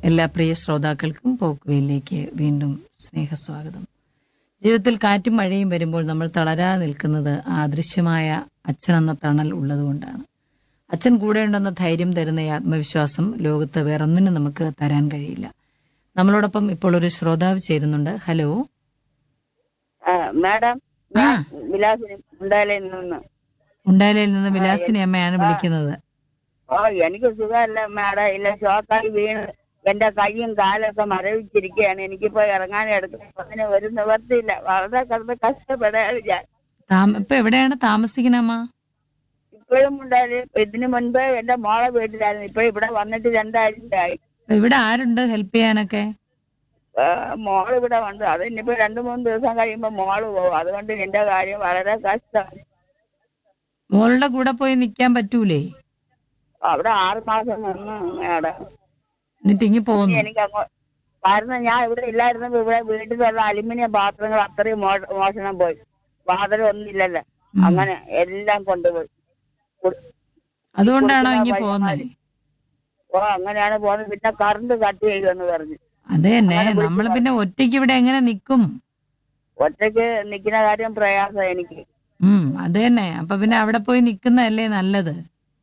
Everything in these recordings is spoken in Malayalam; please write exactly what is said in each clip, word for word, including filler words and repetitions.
എല്ലാ പ്രിയ ശ്രോതാക്കൾക്കും പോക്കുവയിലേക്ക് വീണ്ടും സ്നേഹസ്വാഗതം. ജീവിതത്തിൽ കാറ്റും മഴയും വരുമ്പോൾ നമ്മൾ തളരാതെ നിൽക്കുന്നത് ആ അദൃശ്യമായ അച്ഛൻ എന്ന തണൽ ഉള്ളതുകൊണ്ടാണ്. അച്ഛൻ കൂടെ ഉണ്ടെന്ന ധൈര്യം തരുന്ന ഈ ആത്മവിശ്വാസം ലോകത്ത് വേറൊന്നിനും നമുക്ക് തരാൻ കഴിയില്ല. നമ്മളോടൊപ്പം ഇപ്പോൾ ഒരു ശ്രോതാവ് ചേരുന്നുണ്ട്. ഹലോ മാഡം, ഞാൻ വിലാസിനി ഉണ്ടായാലയിൽ നിന്ന് ഉണ്ടായാലയിൽ നിന്ന് വിലാസിനി അമ്മയാണ് വിളിക്കുന്നത്. ഓ എനിക്ക് സുഖമല്ല മാഡം, ഇല്ല ഷോക്കായി വീണ് എന്റെ കൈയും കാലൊക്കെ മരവിച്ചിരിക്കുകയാണ്. എനിക്കിപ്പോ ഇറങ്ങാനും എടുക്കാൻ അതിന് ഒരു നിവർത്തിയില്ല. വളരെ കിടന്ന് കഷ്ടപ്പെടാണ് ഞാൻ. ഇപ്പൊ എവിടെയാണ് താമസിക്കുന്ന അമ്മ? ഇപ്പോഴും ഉണ്ടായാലും ഇതിനു മുൻപ് എന്റെ മോളെ വീട്ടിലായിരുന്നു. ഇപ്പൊ ഇവിടെ വന്നിട്ട് രണ്ടാഴ്ചയായി. ഇവിടെ ആരുണ്ട് ഹെൽപ്പ് ചെയ്യാനൊക്കെ? മോള് ഇവിടെ ഉണ്ട്. അത് ഇനിയിപ്പോ രണ്ടു മൂന്ന് ദിവസം കഴിയുമ്പോ മോള് പോകും. അതുകൊണ്ട് എന്റെ കാര്യം വളരെ കഷ്ടമാണ്. മോളുടെ കൂടെ പോയി നിക്കാൻ പറ്റൂലേ? അവിടെ ആറ് മാസം നിന്ന് മാഡം. എന്നിട്ട് ഇങ്ങി പോകുന്നു. എനിക്ക് അങ്ങോട്ട് കാരണം ഞാൻ ഇവിടെ ഇല്ലായിരുന്നു. ഇവിടെ വീട്ടിലുള്ള അലുമിനിയം പാത്രങ്ങൾ അത്രയും മോഷണം പോയി. വാതിലും ഒന്നുമില്ലല്ലോ, അങ്ങനെ എല്ലാം കൊണ്ടുപോയി. അതുകൊണ്ടാണോ ഇങ്ങി പോകുന്നത്? ഓ അങ്ങനെയാണ് പോകുന്നത്. പിന്നെ കറണ്ട് കട്ട് ചെയ്യുമെന്ന് പറഞ്ഞു. അത് തന്നെ, നമ്മൾ പിന്നെ ഒറ്റയ്ക്ക് ഇവിടെ എങ്ങനെ നിക്കും? ഒറ്റയ്ക്ക് നിക്കുന്ന കാര്യം പ്രയാസം എനിക്ക്. ഉം അത് തന്നെ. അപ്പൊ പിന്നെ അവിടെ പോയി നിക്കുന്നതല്ലേ നല്ലത്.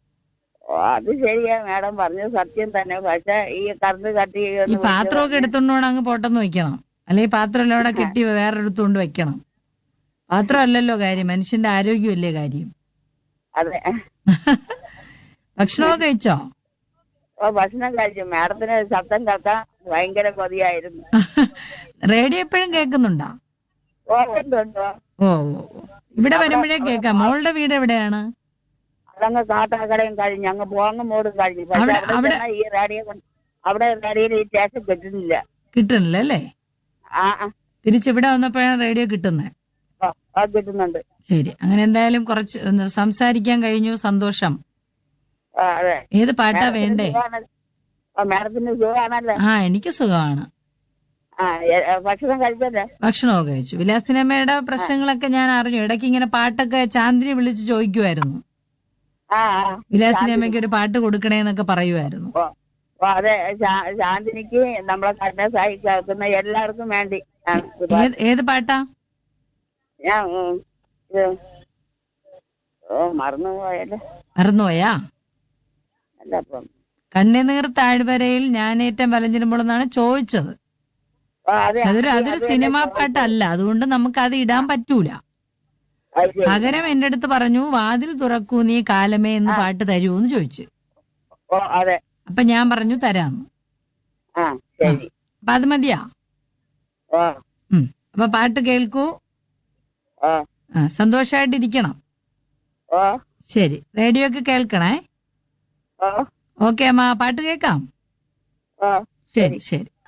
അത് ശരിയാ മാഡം, പറഞ്ഞത് സത്യം തന്നെ. പക്ഷെ ഈ കറണ്ട് കട്ട് ഈ ചെയ്യുമെന്ന് പാത്രമൊക്കെ എടുത്തോണ്ട് അങ്ങ് പോട്ടെന്ന് വെക്കണം. അല്ലെങ്കിൽ പാത്രം എല്ലാം അവിടെ കെട്ടി വേറെ എടുത്തുകൊണ്ട് വെക്കണം. പാത്രമല്ലല്ലോ കാര്യം, മനുഷ്യന്റെ ആരോഗ്യമല്ലേ കാര്യം. അതെ. ഭക്ഷണമൊക്കെ കഴിച്ചോ? ഓ ഭക്ഷണം കഴിച്ചു. മാഡത്തിന് ശബ്ദം കേൾക്കാൻ ഭയങ്കര കൊതിയായിരുന്നു. റേഡിയോ എപ്പോഴും കേൾക്കുന്നുണ്ടോ? ഓ ഉണ്ട് ഉണ്ട്. ഓ ഇവിടെ വരുമ്പോഴേ കേൾക്കാം. മോളുടെ വീട് എവിടെയാണ്? അതങ്ങ് കാട്ടാക്കടയും കഴിഞ്ഞു, അങ്ങ് പോങ്ങും മോടും കഴിഞ്ഞു. പക്ഷെ അവിടെ ഈ റേഡിയോ അവിടെ റേഡിയോയിൽ ഈ സ്റ്റേഷൻ കിട്ടുന്നില്ല. കിട്ടുന്നില്ല അല്ലേ? ആ തിരിച്ചിവിടെ വന്നപ്പോഴാണ് റേഡിയോ കിട്ടുന്നത്. കിട്ടുന്നുണ്ട്. ശരി, അങ്ങനെ എന്തായാലും കുറച്ച് സംസാരിക്കാൻ കഴിഞ്ഞു, സന്തോഷം. അതെ. ഏത് പാട്ടാ വേണ്ടേ? മാഡത്തിന് സുഖമാണല്ലേ? ആ എനിക്ക് സുഖമാണ്. ആ ഭക്ഷണം കഴിച്ചല്ലേ? ഭക്ഷണമൊക്കെ കഴിച്ചു. വിലാസിനമ്മയുടെ പ്രശ്നങ്ങളൊക്കെ ഞാൻ അറിഞ്ഞു. ഇടയ്ക്ക് ഇങ്ങനെ പാട്ടൊക്കെ ചാന്ദിനി വിളിച്ച് ചോദിക്കുമായിരുന്നു. വിലാസിനമ്മയ്ക്ക് ഒരു പാട്ട് കൊടുക്കണേന്നൊക്കെ പറയുമായിരുന്നു. അതെ, ശാന്തിനിക്ക് നമ്മളെ കണ്ണ സഹായിക്കുന്ന എല്ലാവർക്കും വേണ്ടി. ഏത് പാട്ടാ? ഞാൻ ഓ മറന്നുപോയല്ലേ. മറന്നുപോയാ? അല്ല, അപ്പം കണ്ണുനീർ താഴ്വരയിൽ ഞാനേറ്റം വലഞ്ഞിരുമ്പോഴെന്നാണ് ചോദിച്ചത്. അതൊരു അതൊരു സിനിമാ പാട്ടല്ല, അതുകൊണ്ട് നമുക്ക് അത് ഇടാൻ പറ്റൂല. പകരം എന്റെ അടുത്ത് പറഞ്ഞു, വാതിൽ തുറക്കൂ നീ കാലമേ എന്ന് പാട്ട് തരൂന്ന് ചോദിച്ചു. അപ്പൊ ഞാൻ പറഞ്ഞു തരാന്ന്. അപ്പൊ അത് മതിയാ? ഉം അപ്പൊ പാട്ട് കേൾക്കൂ. ആ സന്തോഷായിട്ടിരിക്കണം. ശരി, റേഡിയോ ഒക്കെ കേൾക്കണേ. ഓക്കെ അമ്മ, പാട്ട് കേൾക്കാം. ശരി ശരി.